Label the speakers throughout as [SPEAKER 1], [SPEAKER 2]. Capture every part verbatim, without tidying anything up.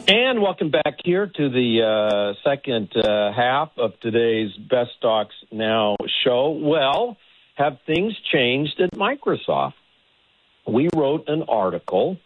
[SPEAKER 1] And welcome back here to the uh, second uh, half of today's Best Stocks Now show. Well, have things changed at Microsoft? We wrote an article.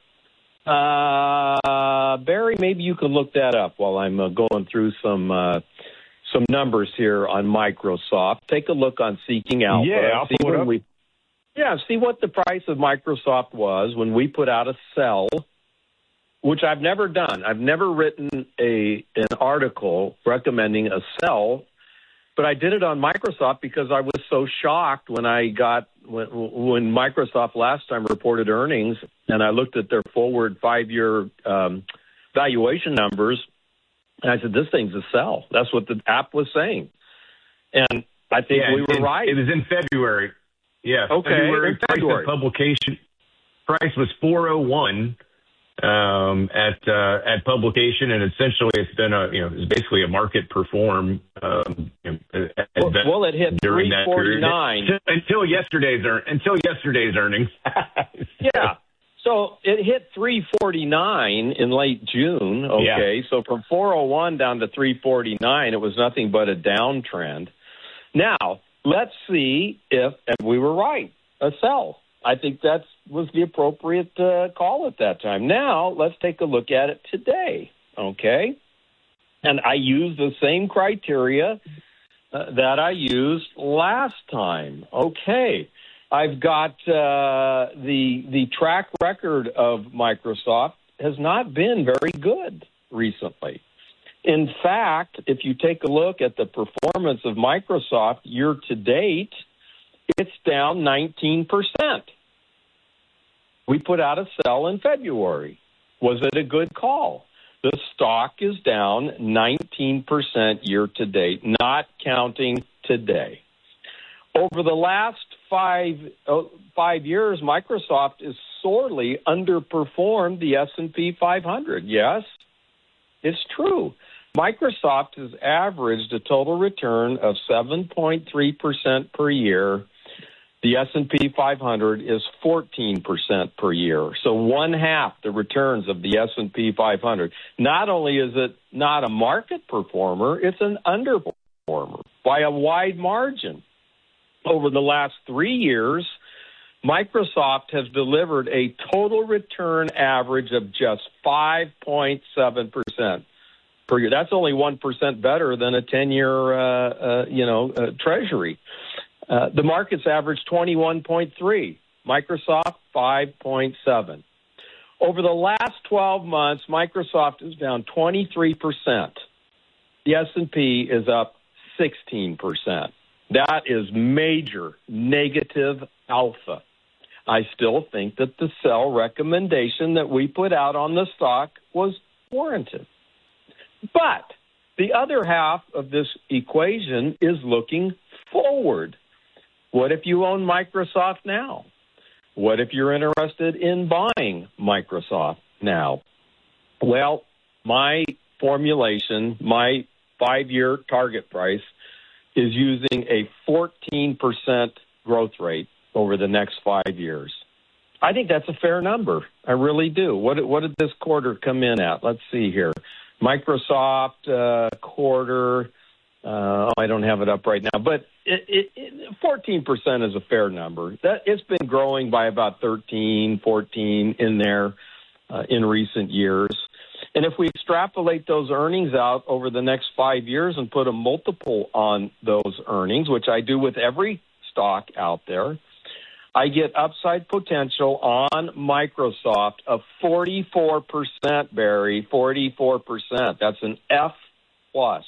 [SPEAKER 1] Uh, Barry, maybe you could look that up while I'm uh, going through some uh, some numbers here on Microsoft. Take a look on Seeking Alpha.
[SPEAKER 2] Yeah, I'll pull it up.
[SPEAKER 1] We, yeah, see what the price of Microsoft was when we put out a sell, which I've never done. I've never written a an article recommending a sell, but I did it on Microsoft because I was so shocked when I got when, when Microsoft last time reported earnings, and I looked at their forward five-year um, valuation numbers, and I said, "This thing's a sell." That's what the app was saying, and I think
[SPEAKER 2] yeah,
[SPEAKER 1] we were
[SPEAKER 2] it,
[SPEAKER 1] right.
[SPEAKER 2] It was in February. Yeah,
[SPEAKER 1] okay,
[SPEAKER 2] February.
[SPEAKER 1] in February.
[SPEAKER 2] Price of publication price was four oh one. Um, at uh, at publication, and essentially it's been a you know it's basically a market perform. Um,
[SPEAKER 1] well, well, it hit three forty-nine
[SPEAKER 2] until yesterday's earn until yesterday's earnings.
[SPEAKER 1] Yeah, so it hit three forty-nine in late June. Okay, yeah. So from four oh one down to three forty-nine, it was nothing but a downtrend. Now let's see if and we were right, a sell. I think that was the appropriate uh, call at that time. Now, let's take a look at it today, okay? And I use the same criteria uh, that I used last time. Okay, I've got uh, the the track record of Microsoft has not been very good recently. In fact, if you take a look at the performance of Microsoft year to date, it's down nineteen percent. We put out a sell in February. Was it a good call? The stock is down nineteen percent year to date, not counting today. Over the last five uh, five years, Microsoft is sorely underperformed the S and P five hundred. Yes, it's true. Microsoft has averaged a total return of seven point three percent per year. The S and P five hundred is fourteen percent per year, so one half the returns of the S and P five hundred. Not only is it not a market performer, it's an underperformer by a wide margin. Over the last three years, Microsoft has delivered a total return average of just five point seven percent per year. That's only one percent better than a ten-year, uh, uh, you know, uh, Treasury. Uh, the market's average twenty-one point three, Microsoft five point seven. Over the last twelve months, Microsoft is down twenty-three percent. The S and P is up sixteen percent. That is major negative alpha. I still think that the sell recommendation that we put out on the stock was warranted. But the other half of this equation is looking forward. What if you own Microsoft now? What if you're interested in buying Microsoft now? Well, my formulation, my five-year target price is using a fourteen percent growth rate over the next five years. I think that's a fair number. I really do. What did, what did this quarter come in at? Let's see here. Microsoft uh, quarter... Uh, I don't have it up right now, but it, it, it, fourteen percent is a fair number. That it's been growing by about thirteen, fourteen in there uh, in recent years. And if we extrapolate those earnings out over the next five years and put a multiple on those earnings, which I do with every stock out there, I get upside potential on Microsoft of forty-four percent, Barry, forty-four percent. That's an F plus.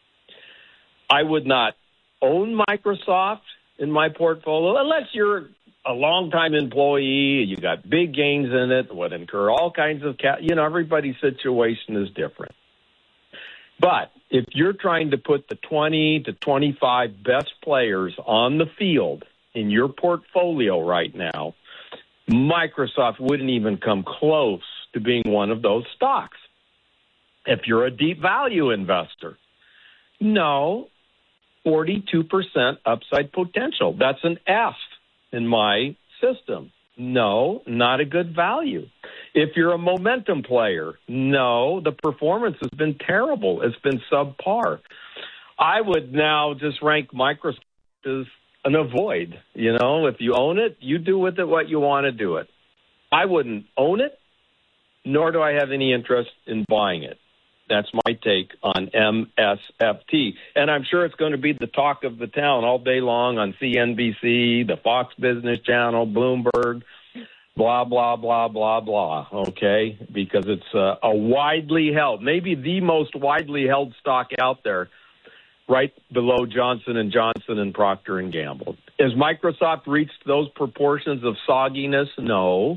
[SPEAKER 1] I would not own Microsoft in my portfolio unless you're a longtime employee, you got big gains in it, would incur all kinds of, ca- you know, everybody's situation is different. But if you're trying to put the twenty to twenty-five best players on the field in your portfolio right now, Microsoft wouldn't even come close to being one of those stocks. If you're a deep value investor, no, forty-two percent upside potential. That's an F in my system. No, not a good value. If you're a momentum player, no, the performance has been terrible. It's been subpar. I would now just rank Microsoft as an avoid. You know, if you own it, you do with it what you want to do it. I wouldn't own it, nor do I have any interest in buying it. That's my take on M S F T. And I'm sure it's going to be the talk of the town all day long on C N B C, the Fox Business Channel, Bloomberg, blah, blah, blah, blah, blah, okay? Because it's uh, a widely held, maybe the most widely held stock out there, right below Johnson and Johnson and Procter and Gamble. Has Microsoft reached those proportions of sogginess? No.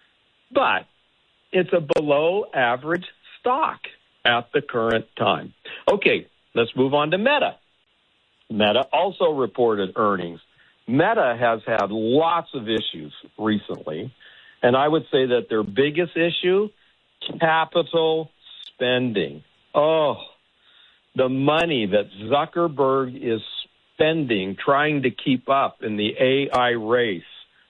[SPEAKER 1] But it's a below-average stock at the current time. Okay, let's move on to Meta. Meta also reported earnings. Meta has had lots of issues recently, and I would say that their biggest issue, capital spending. Oh, the money that Zuckerberg is spending trying to keep up in the A I race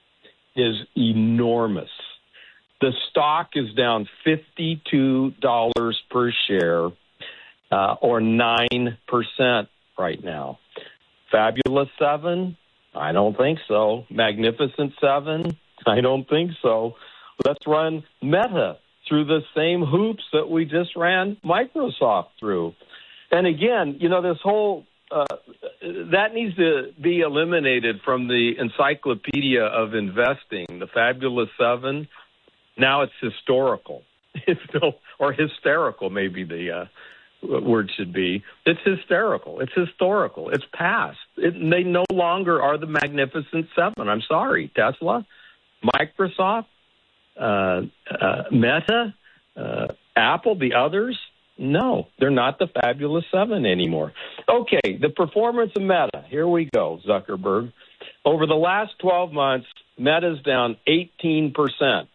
[SPEAKER 1] is enormous. The stock is down fifty-two dollars per share, uh, or nine percent right now. Fabulous Seven? I don't think so. Magnificent Seven? I don't think so. Let's run Meta through the same hoops that we just ran Microsoft through. And again, you know, this whole, uh, that needs to be eliminated from the encyclopedia of investing, the Fabulous Seven. Now it's historical, it's no, or hysterical, maybe the uh, word should be. It's hysterical. It's historical. It's past. It, they no longer are the Magnificent Seven. I'm sorry. Tesla, Microsoft, uh, uh, Meta, uh, Apple, the others. No, they're not the Fabulous Seven anymore. Okay, the performance of Meta. Here we go, Zuckerberg. Over the last twelve months, Meta's down eighteen percent.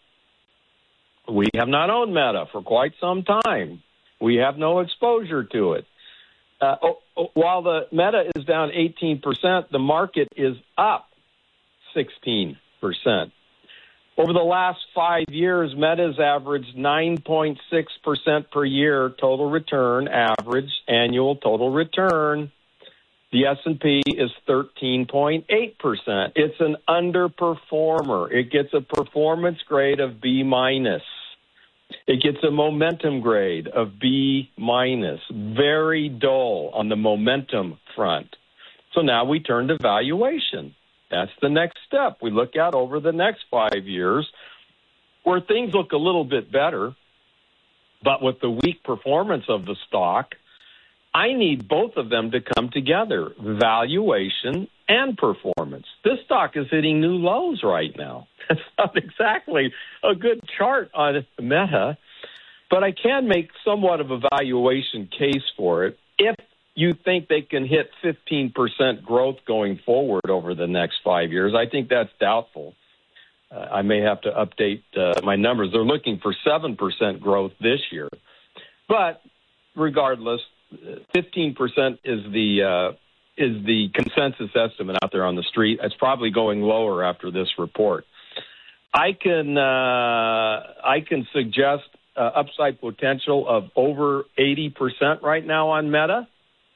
[SPEAKER 1] We have not owned Meta for quite some time. We have no exposure to it. Uh, oh, oh, while the Meta is down eighteen percent, the market is up sixteen percent. Over the last five years, Meta's averaged nine point six percent per year total return, average annual total return. The S and P is thirteen point eight percent. It's an underperformer. It gets a performance grade of B minus. It gets a momentum grade of B minus. Very dull on the momentum front. So now we turn to valuation. That's the next step. We look out over the next five years where things look a little bit better, but with the weak performance of the stock, I need both of them to come together, valuation and performance. This stock is hitting new lows right now. That's not exactly a good chart on Meta, but I can make somewhat of a valuation case for it if you think they can hit fifteen percent growth going forward over the next five years. I think that's doubtful. Uh, I may have to update uh, my numbers. They're looking for seven percent growth this year. But regardless, fifteen percent is the uh, is the consensus estimate out there on the street. It's probably going lower after this report. I can uh, I can suggest uh, upside potential of over eighty percent right now on Meta,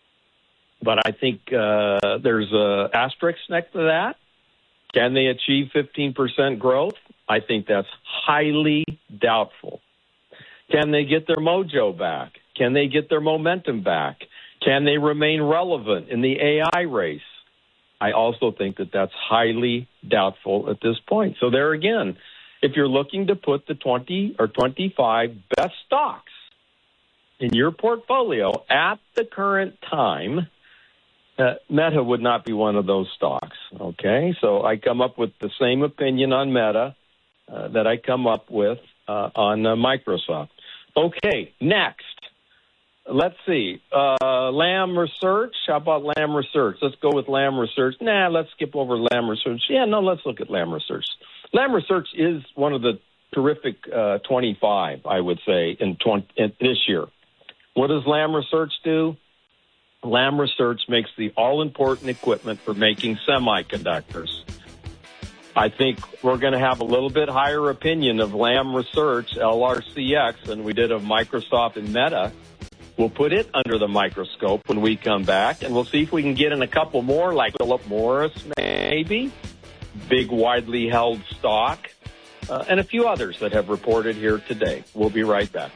[SPEAKER 1] but I think uh, there's a asterisk next to that. Can they achieve fifteen percent growth? I think that's highly doubtful. Can they get their mojo back? Can they get their momentum back? Can they remain relevant in the A I race? I also think that that's highly doubtful at this point. So there again, if you're looking to put the twenty or twenty-five best stocks in your portfolio at the current time, uh, Meta would not be one of those stocks, okay? So I come up with the same opinion on Meta uh, that I come up with uh, on uh, Microsoft. Okay, next. Let's see. Uh, Lam Research. How about Lam Research? Let's go with Lam Research. Nah, let's skip over Lam Research. Yeah, no, let's look at Lam Research. Lam Research is one of the terrific uh, twenty-five, I would say, in, twenty, in this year. What does Lam Research do? Lam Research makes the all-important equipment for making semiconductors. I think we're going to have a little bit higher opinion of Lam Research, L R C X, than we did of Microsoft and Meta. We'll put it under the microscope when we come back, and we'll see if we can get in a couple more, like Philip Morris, maybe, big, widely held stock, uh, and a few others that have reported here today. We'll be right back.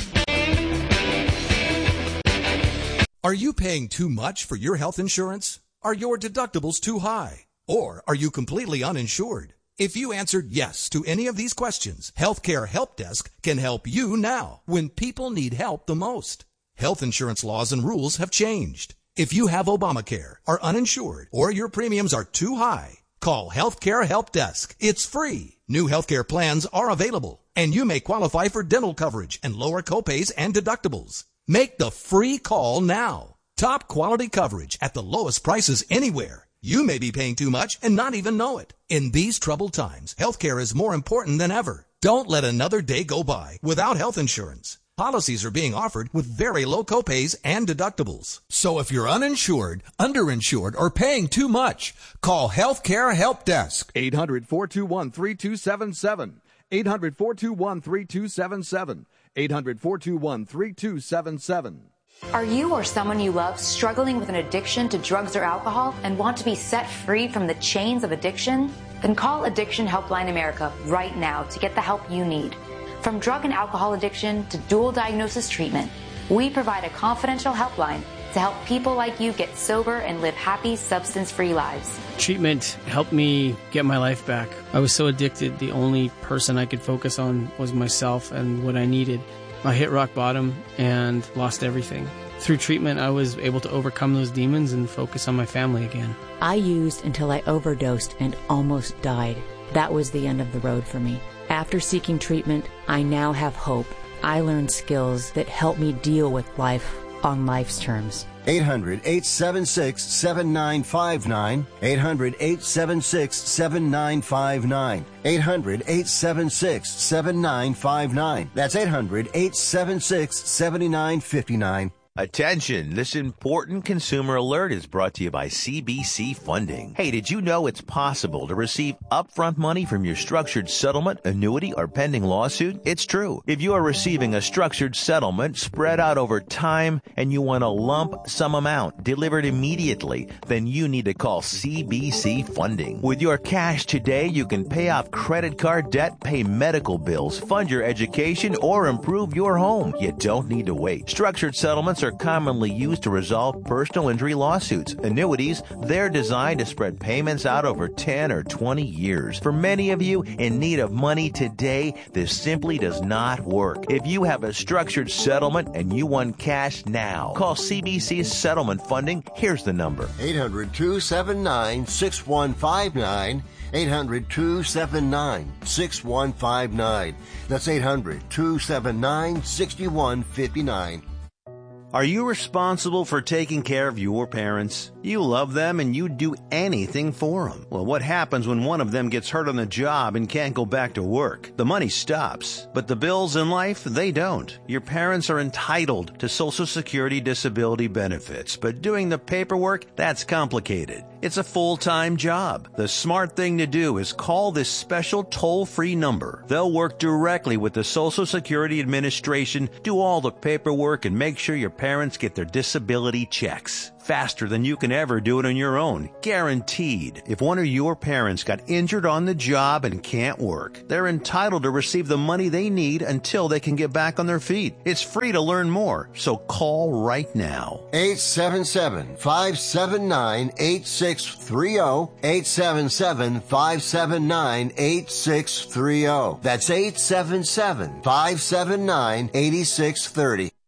[SPEAKER 3] Are you paying too much for your health insurance? Are your deductibles too high? Or are you completely uninsured? If you answered yes to any of these questions, Healthcare Help Desk can help you now when people need help the most. Health insurance laws and rules have changed. If you have Obamacare, are uninsured, or your premiums are too high, call Healthcare Help Desk. It's free. New healthcare plans are available, and you may qualify for dental coverage and lower copays and deductibles. Make the free call now. Top quality coverage at the lowest prices anywhere. You may be paying too much and not even know it. In these troubled times, healthcare is more important than ever. Don't let another day go by without health insurance. Policies are being offered with very low copays and deductibles. So if you're uninsured, underinsured, or paying too much, call Healthcare Help Desk.
[SPEAKER 4] eight hundred, four two one, three two seven seven. eight hundred, four two one, three two seven seven. eight hundred, four two one, three two seven seven.
[SPEAKER 5] Are you or someone you love struggling with an addiction to drugs or alcohol and want to be set free from the chains of addiction? Then call Addiction Helpline America right now to get the help you need. From drug and alcohol addiction to dual diagnosis treatment, we provide a confidential helpline to help people like you get sober and live happy, substance-free lives.
[SPEAKER 6] Treatment helped me get my life back. I was so addicted, the only person I could focus on was myself and what I needed. I hit rock bottom and lost everything. Through treatment, I was able to overcome those demons and focus on my family again.
[SPEAKER 7] I used until I overdosed and almost died. That was the end of the road for me. After seeking treatment, I now have hope. I learned skills that help me deal with life on life's terms.
[SPEAKER 8] eight hundred, eight seven six, seven nine five nine. eight hundred, eight seven six, seven nine five nine. eight hundred, eight seven six, seven nine five nine. That's eight hundred, eight seven six, seven nine five nine.
[SPEAKER 9] Attention, this important consumer alert is brought to you by C B C Funding. Hey, did you know it's possible to receive upfront money from your structured settlement, annuity, or pending lawsuit? It's true. If you are receiving a structured settlement spread out over time and you want a lump sum amount delivered immediately, then you need to call C B C Funding. With your cash today, you can pay off credit card debt, pay medical bills, fund your education, or improve your home. You don't need to wait. Structured settlements are commonly used to resolve personal injury lawsuits. Annuities, they're designed to spread payments out over ten or twenty years. For many of you in need of money today, this simply does not work. If you have a structured settlement and you want cash now, call C B C Settlement Funding. Here's the number.
[SPEAKER 8] eight hundred, two seven nine, six one five nine. eight hundred, two seven nine, six one five nine. That's eight hundred, two seven nine, six one five nine.
[SPEAKER 9] Are you responsible for taking care of your parents? You love them and you'd do anything for them. Well, what happens when one of them gets hurt on the job and can't go back to work? The money stops, but the bills in life, they don't. Your parents are entitled to Social Security disability benefits, but doing the paperwork, that's complicated. It's a full-time job. The smart thing to do is call this special toll-free number. They'll work directly with the Social Security Administration, do all the paperwork, and make sure your parents get their disability checks. Faster than you can ever do it on your own. Guaranteed. If one of your parents got injured on the job and can't work, they're entitled to receive the money they need until they can get back on their feet. It's free to learn more, so call right now.
[SPEAKER 8] eight seven seven, five seven nine, eight six three zero. eight seven seven, five seven nine, eight six three zero. That's eight seven seven, five seven nine, eight six three zero.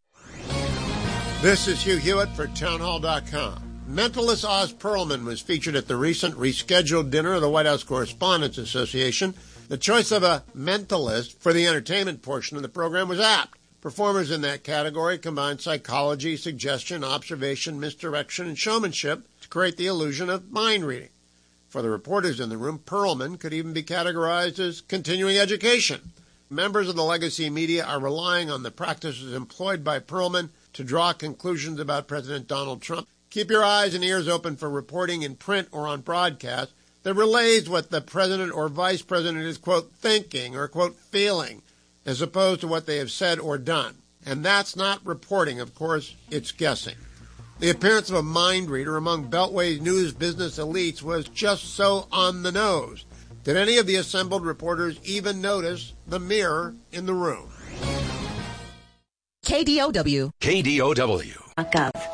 [SPEAKER 10] This is Hugh Hewitt for townhall dot com. Mentalist Oz Perlman was featured at the recent rescheduled dinner of the White House Correspondents Association. The choice of a mentalist for the entertainment portion of the program was apt. Performers in that category combined psychology, suggestion, observation, misdirection, and showmanship to create the illusion of mind reading. For the reporters in the room, Perlman could even be categorized as continuing education. Members of the legacy media are relying on the practices employed by Perlman to draw conclusions about President Donald Trump. Keep your eyes and ears open for reporting in print or on broadcast that relays what the president or vice president is, quote, thinking or, quote, feeling, as opposed to what they have said or done. And that's not reporting, of course, it's guessing. The appearance of a mind reader among Beltway's news business elites was just so on the nose. Did any of the assembled reporters even notice the mirror in the room?
[SPEAKER 11] K D O W.
[SPEAKER 12] K D O W.
[SPEAKER 11] Gov.